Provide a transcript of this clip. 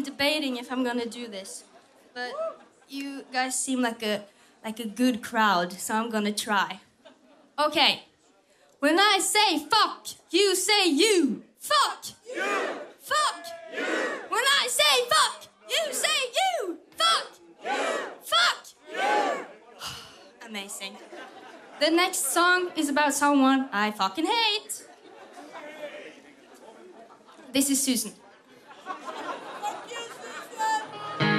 debating if I'm gonna do this, but you guys seem like a good crowd, so I'm gonna try. Okay. When I say fuck, you say you. Fuck. You. Fuck. You. When I say fuck, you say you. Fuck. You. Fuck. You. Amazing. The next song is about someone I fucking hate. This is Susan.